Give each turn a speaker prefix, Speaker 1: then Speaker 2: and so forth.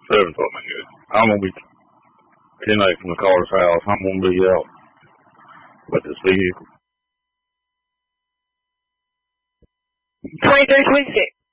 Speaker 1: 7 something like that. I'm going to be 10 from the Carter's house. I'm going to be out with this vehicle.
Speaker 2: 2326.